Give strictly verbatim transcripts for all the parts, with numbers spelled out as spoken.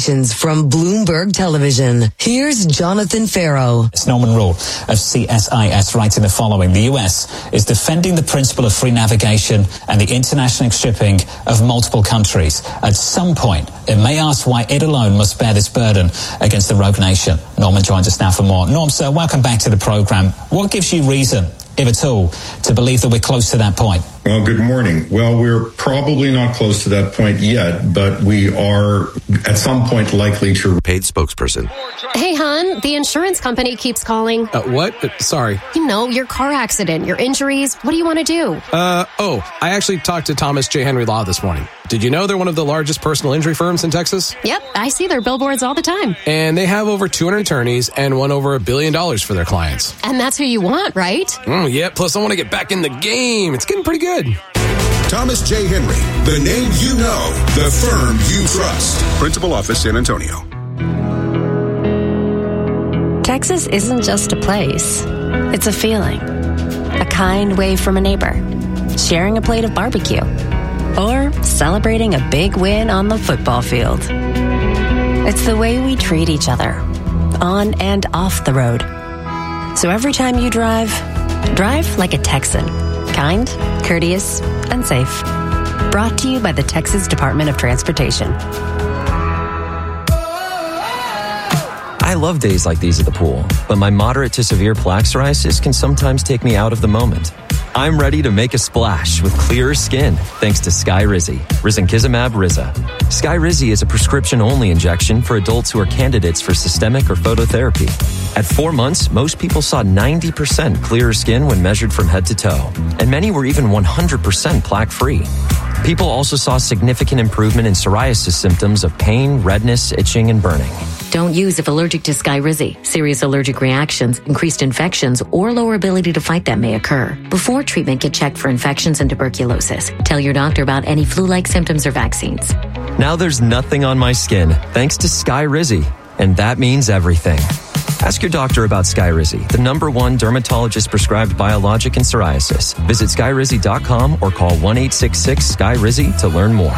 Communications from Bloomberg Television. Here's Jonathan Farrow. It's Norman Rule of C S I S writing the following. The U S is defending the principle of free navigation and the international shipping of multiple countries. At some point, it may ask why it alone must bear this burden against the rogue nation. Norman joins us now for more. Norm, sir, welcome back to the program. What gives you reason, if at all, to believe that we're close to that point? Well, good morning. Well, we're probably not close to that point yet, but we are at some point likely to... Paid spokesperson. Hey, hon, the insurance company keeps calling. Uh, what? Uh, sorry. You know, your car accident, your injuries. What do you want to do? Uh, oh, I actually talked to Thomas J. Henry Law this morning. Did you know they're one of the largest personal injury firms in Texas? Yep, I see their billboards all the time. And they have over two hundred attorneys and won over a billion dollars for their clients. And that's who you want, right? Mm, yeah, plus I want to get back in the game. It's getting pretty good. Thomas J. Henry, the name you know, the firm you trust. Principal Office, San Antonio. Texas isn't just a place. It's a feeling. A kind wave from a neighbor. Sharing a plate of barbecue. Or celebrating a big win on the football field. It's the way we treat each other, on and off the road. So every time you drive, drive like a Texan. Kind, courteous, and safe. Brought to you by the Texas Department of Transportation. I love days like these at the pool, but my moderate to severe plaque psoriasis can sometimes take me out of the moment. I'm ready to make a splash with clearer skin thanks to Skyrizi, risankizumab Riza. Skyrizi is a prescription-only injection for adults who are candidates for systemic or phototherapy. At four months, most people saw ninety percent clearer skin when measured from head to toe, and many were even one hundred percent plaque-free. People also saw significant improvement in psoriasis symptoms of pain, redness, itching, and burning. Don't use if allergic to Skyrizi. Serious allergic reactions, increased infections, or lower ability to fight them may occur. Before treatment, get checked for infections and tuberculosis. Tell your doctor about any flu-like symptoms or vaccines. Now there's nothing on my skin thanks to Skyrizi, and that means everything. Ask your doctor about Skyrizi, the number one dermatologist-prescribed biologic in psoriasis. Visit skyrizi dot com or call one eight six six Sky Rizi to learn more.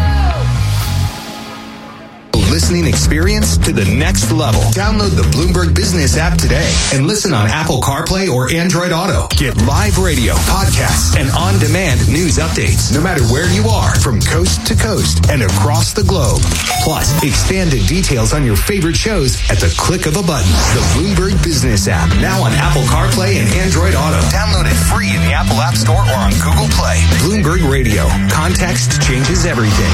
Listening experience to the next level. Download the Bloomberg Business app today and listen on Apple CarPlay or Android Auto. Get live radio, podcasts, and on-demand news updates no matter where you are, from coast to coast and across the globe. Plus, expanded details on your favorite shows at the click of a button. The Bloomberg Business app, now on Apple CarPlay and Android Auto. Download it free in the Apple App Store or on Google Play. Bloomberg Radio. Context changes everything.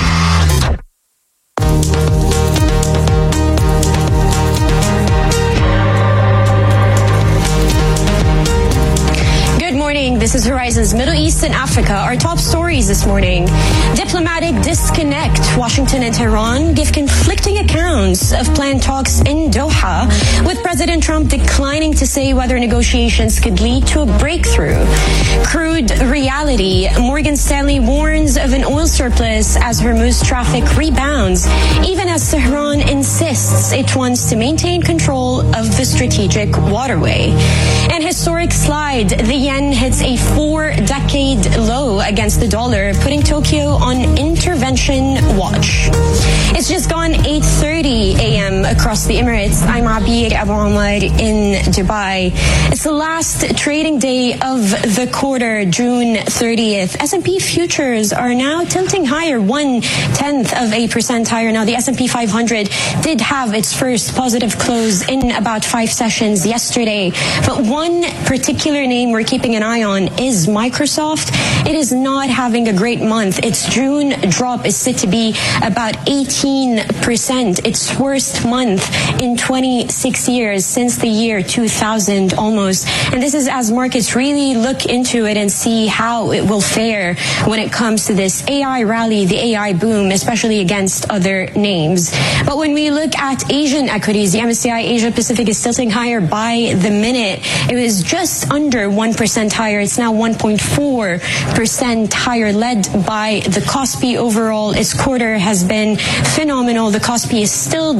This is Horizon's Middle East and Africa. Our top stories this morning. Diplomatic disconnect. Washington and Tehran give conflicting accounts of planned talks in Doha, with President Trump declining to say whether negotiations could lead to a breakthrough. Crude reality. Morgan Stanley warns of an oil surplus as Hormuz traffic rebounds, even as Tehran insists it wants to maintain control of the strategic waterway. And historic slide. The yen hits a four-decade low against the dollar, putting Tokyo on intervention watch. It's just gone eight thirty a.m. across the Emirates. I'm Abir Abu Omar in Dubai. It's the last trading day of the quarter, June thirtieth. S and P futures are now tilting higher, one-tenth of a percent higher. Now, the S and P five hundred did have its first positive close in about five sessions yesterday. But one particular name we're keeping an eye on is Microsoft. It is not having a great month. Its June drop is set to be about eighteen percent, its worst month in twenty-six years, since the year two thousand almost. And this is as markets really look into it and see how it will fare when it comes to this A I rally, the A I boom, especially against other names. But when we look at Asian equities, the M S C I Asia Pacific is tilting higher by the minute. It was just under one percent higher. It's now one point four percent higher, led by the Kospi overall. Its quarter has been phenomenal. The Kospi is still the best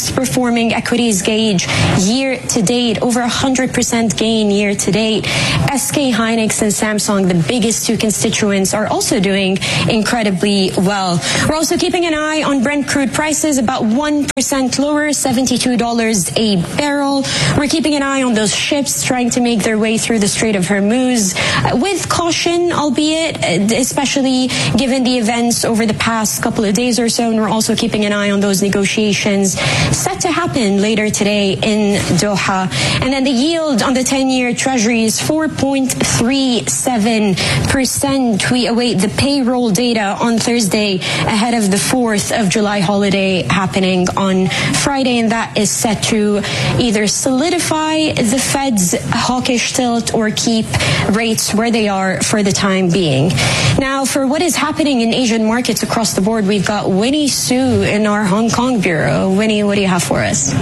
best performing equities gauge year to date, over one hundred percent gain year to date. S K Hynix and Samsung, the biggest two constituents, are also doing incredibly well. We're also keeping an eye on Brent crude prices, about one percent lower, seventy-two dollars a barrel. We're keeping an eye on those ships trying to make their way through the Strait of Hormuz uh, with caution, albeit, uh, especially given the events over the past couple of days or so. And we're also keeping an eye on those negotiations set to happen later today in Doha. And then the yield on the ten-year Treasury is four point three seven percent. We await the payroll data on Thursday ahead of the fourth of July holiday happening on Friday, and that is set to either solidify the Fed's hawkish tilt or keep rates where they are for the time being. Now, for what is happening in Asian markets across the board, we've got Winnie Su in our Hong Kong bureau. Winnie, what do you have for us?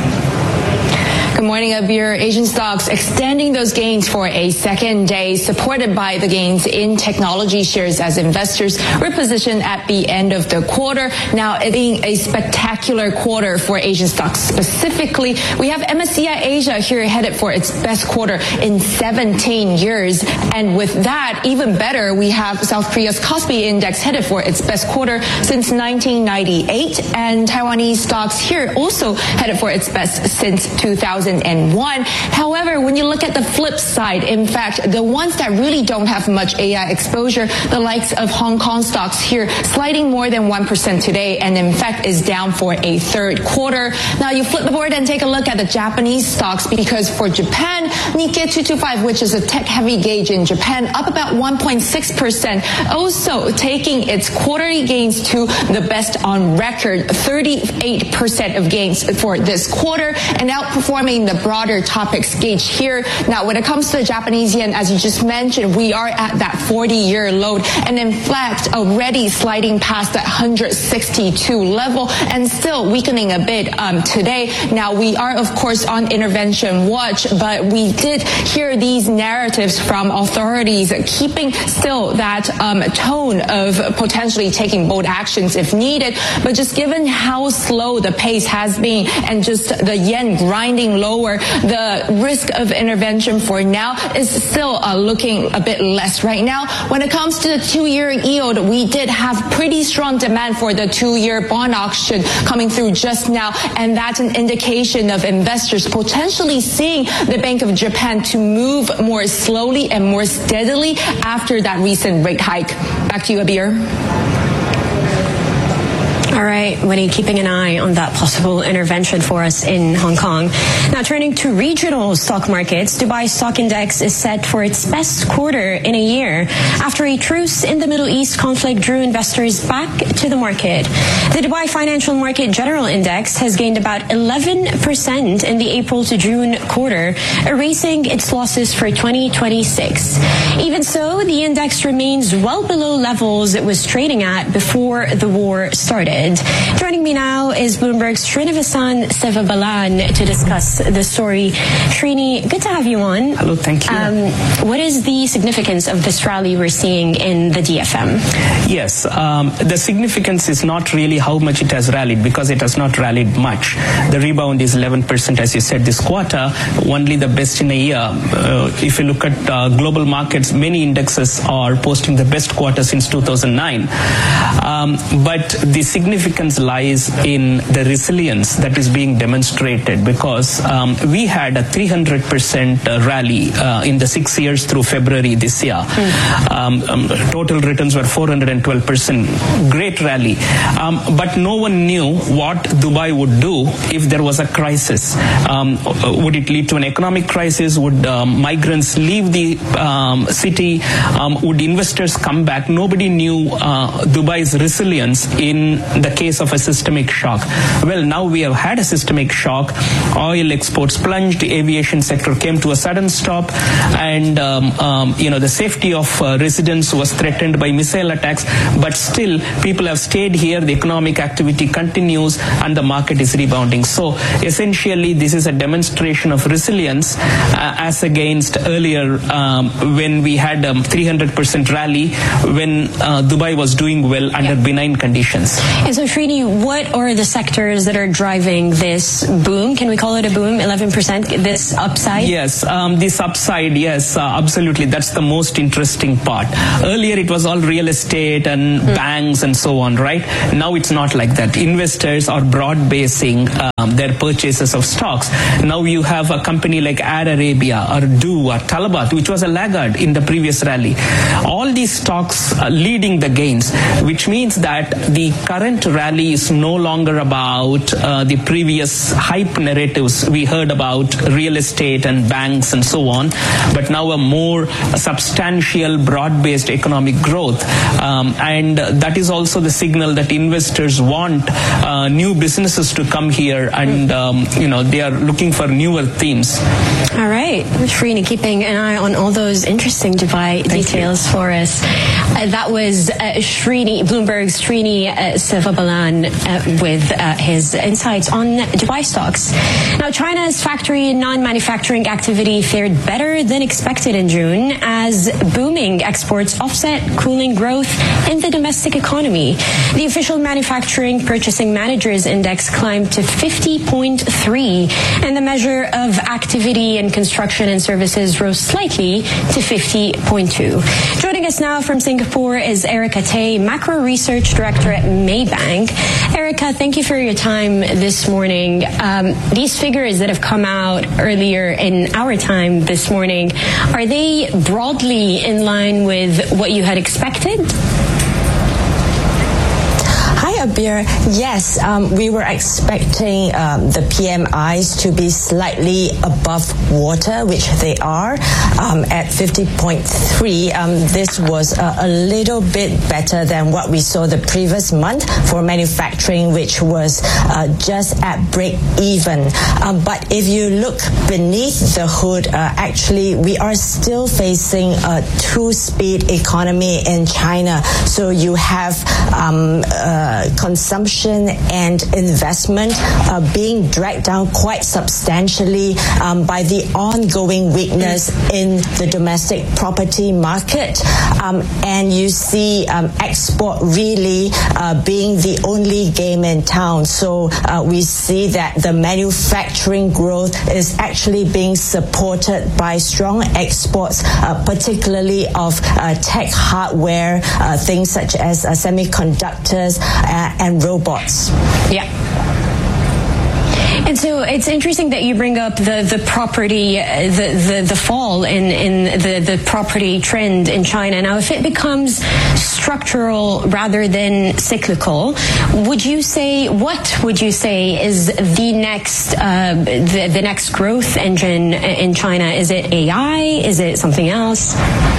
Good morning, Abir. Asian stocks extending those gains for a second day, supported by the gains in technology shares as investors reposition at the end of the quarter. Now, it being a spectacular quarter for Asian stocks specifically, we have M S C I Asia here headed for its best quarter in seventeen years. And with that, even better, we have South Korea's Kospi Index headed for its best quarter since nineteen ninety-eight. And Taiwanese stocks here also headed for its best since two thousand one. However, when you look at the flip side, in fact, the ones that really don't have much A I exposure, the likes of Hong Kong stocks here sliding more than one percent today, and in fact is down for a third quarter. Now you flip the board and take a look at the Japanese stocks, because for Japan, Nikkei two twenty-five, which is a tech-heavy gauge in Japan, up about one point six percent, also taking its quarterly gains to the best on record, thirty-eight percent of gains for this quarter, and outperforming the broader topics gauge here. Now, when it comes to the Japanese yen, as you just mentioned, we are at that forty-year low, and in fact, already sliding past that one hundred sixty-two level and still weakening a bit um, today. Now, we are, of course, on intervention watch, but we did hear these narratives from authorities keeping still that um, tone of potentially taking bold actions if needed. But just given how slow the pace has been and just the yen grinding lower, the risk of intervention for now is still uh, looking a bit less right now. When it comes to the two-year yield, we did have pretty strong demand for the two-year bond auction coming through just now, and that's an indication of investors potentially seeing the Bank of Japan to move more slowly and more steadily after that recent rate hike. Back to you, Abir. All right, Winnie, keeping an eye on that possible intervention for us in Hong Kong. Now, turning to regional stock markets, Dubai Stock Index is set for its best quarter in a year after a truce in the Middle East conflict drew investors back to the market. The Dubai Financial Market General Index has gained about eleven percent in the April to June quarter, erasing its losses for twenty twenty-six. Even so, the index remains well below levels it was trading at before the war started. Joining me now is Bloomberg's Srinivasan Sivabalan to discuss the story. Srini, good to have you on. Hello, thank you. Um, what is the significance of this rally we're seeing in the D F M? Yes, um, the significance is not really how much it has rallied, because it has not rallied much. The rebound is eleven percent, as you said, this quarter, only the best in a year. Uh, if you look at uh, global markets, many indexes are posting the best quarter since two thousand nine. Um, but the significance lies in the resilience that is being demonstrated, because um, we had a three hundred percent rally uh, in the six years through February this year. Mm. Um, um, total returns were four hundred twelve percent. Great rally. Um, but no one knew what Dubai would do if there was a crisis. Um, would it lead to an economic crisis? Would um, migrants leave the um, city? Um, would investors come back? Nobody knew uh, Dubai's resilience in the case of a systemic shock. Well, now we have had a systemic shock. Oil exports plunged, the aviation sector came to a sudden stop, and um, um, you know the safety of uh, residents was threatened by missile attacks. But still, people have stayed here. The economic activity continues, and the market is rebounding. So essentially, this is a demonstration of resilience uh, as against earlier um, when we had a three hundred percent rally when uh, Dubai was doing well under yeah. benign conditions. And so, Srini, what are the sectors that are driving this boom? Can we call it a boom? eleven percent, this upside? Yes, um, this upside, yes, uh, absolutely. That's the most interesting part. Earlier, it was all real estate and mm. banks and so on, right? Now it's not like that. Investors are broad basing um, their purchases of stocks. Now you have a company like Air Arabia or Do or Talabat, which was a laggard in the previous rally. All these stocks are leading the gains, which means that the current rally is no longer about uh, the previous hype narratives we heard about real estate and banks and so on, but now a more substantial, broad-based economic growth. Um, and that is also the signal that investors want uh, new businesses to come here, and um, you know, they are looking for newer themes. All right, Srini, keeping an eye on all those interesting Dubai Thank details you. for us. Uh, that was uh, Srini, Bloomberg's Srini uh, Sivabalan uh, with uh, his insights on Dubai stocks. Now, China's factory and non-manufacturing activity fared better than expected in June as booming exports offset cooling growth in the domestic economy. The official manufacturing purchasing managers index climbed to fifty point three, and the measure of activity in construction and services rose slightly to fifty point two. Joining us now from Singapore is Erica Tay, Macro Research Director at Maybank. Erica, thank you for your time this morning. Um, these figures that have come out earlier in our time this morning, are they broadly in line with what you had expected? Hi, Abir. Yes, um, we were expecting um, the P M Is to be slightly above water, which they are, um, at fifty point three. Um, this was uh, a little bit better than what we saw the previous month for manufacturing, which was uh, just at break even. Um, but if you look beneath the hood, uh, actually, we are still facing a two-speed economy in China. So you have um, uh, consumption and investment uh, being dragged down quite substantially um, by the ongoing weakness in the domestic property market. Um, and you see um, export really uh, being the only game in town. So uh, we see that the manufacturing growth is actually being supported by strong exports, uh, particularly of uh, tech hardware, uh, things such as uh, semiconductors uh, and robots. Yeah. And so it's interesting that you bring up the, the property, uh, the, the, the fall in, in the, the property trend in China. Now, if it becomes structural rather than cyclical, would you say, what would you say is the next, uh, the, the next growth engine in China? Is it A I? Is it something else?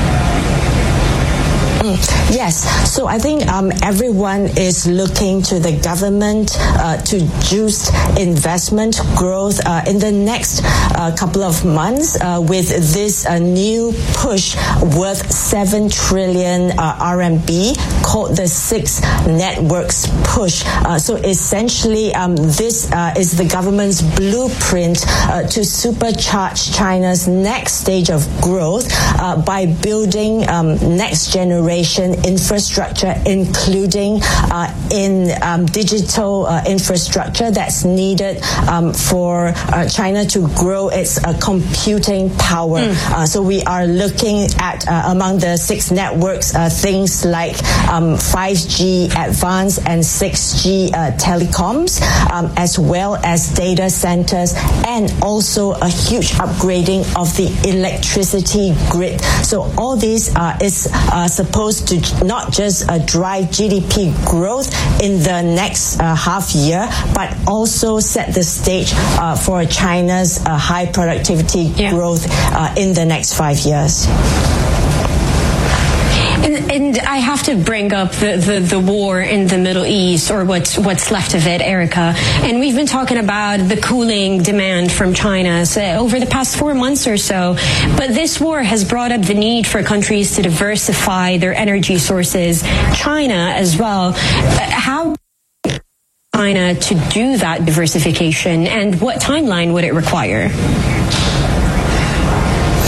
Yes, so I think um, everyone is looking to the government uh, to juice investment growth uh, in the next uh, couple of months uh, with this uh, new push worth seven trillion uh, R M B called the Six Networks Push. Uh, so essentially, um, this uh, is the government's blueprint uh, to supercharge China's next stage of growth uh, by building um, next generation infrastructure, including uh, in um, digital uh, infrastructure that's needed um, for uh, China to grow its uh, computing power. Mm. Uh, so we are looking at, uh, among the six networks, uh, things like um, five G advanced and six G uh, telecoms, um, as well as data centers, and also a huge upgrading of the electricity grid. So all these uh, is uh, supposed to not just uh, drive G D P growth in the next uh, half year, but also set the stage uh, for China's uh, high productivity yeah. growth uh, in the next five years. And, and I have to bring up the, the, the war in the Middle East, or what's what's left of it, Erica. And we've been talking about the cooling demand from China so over the past four months or so. But this war has brought up the need for countries to diversify their energy sources. China as well. How China to do that diversification, and what timeline would it require?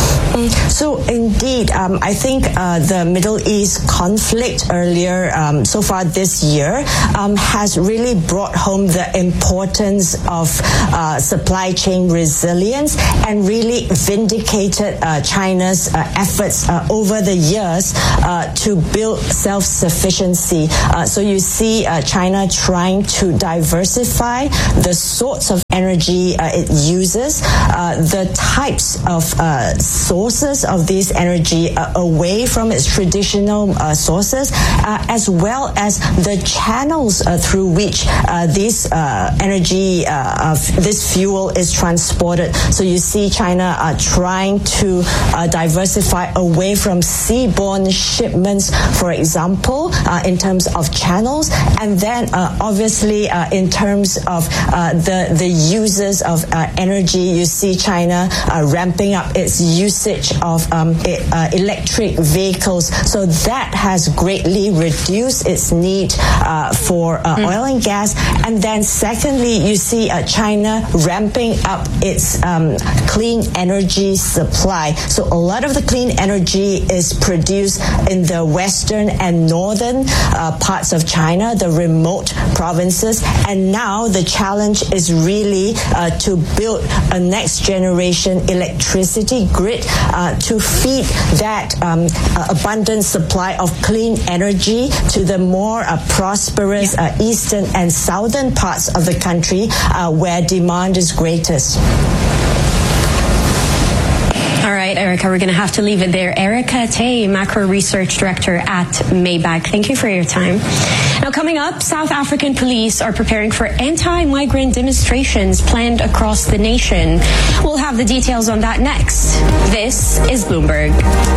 Um, so indeed, um, I think uh, the Middle East conflict earlier, um, so far this year, um, has really brought home the importance of uh, supply chain resilience and really vindicated uh, China's uh, efforts uh, over the years uh, to build self-sufficiency. Uh, so you see uh, China trying to diversify the sorts of energy uh, it uses, uh, the types of uh, sources of this energy uh, away from its traditional uh, sources, uh, as well as the channels uh, through which uh, this uh, energy, uh, of this fuel is transported. So you see China uh, trying to uh, diversify away from seaborne shipments, for example, uh, in terms of channels, and then uh, obviously uh, in terms of uh, the the uses of uh, energy, you see China uh, ramping up its usage of um, it, uh, electric vehicles. So that has greatly reduced its need uh, for uh, mm. oil and gas. And then secondly, you see uh, China ramping up its um, clean energy supply. So a lot of the clean energy is produced in the western and northern uh, parts of China, the remote provinces. And now the challenge is really uh, to build a next generation electricity grid uh, to feed that um, uh, abundant supply of clean energy to the more uh, prosperous uh, eastern and southern parts of the country uh, where demand is greatest. All right, Erica, we're going to have to leave it there. Erica Tay, Macro Research Director at Maybank. Thank you for your time. Now, coming up, South African police are preparing for anti-migrant demonstrations planned across the nation. We'll have the details on that next. This is Bloomberg.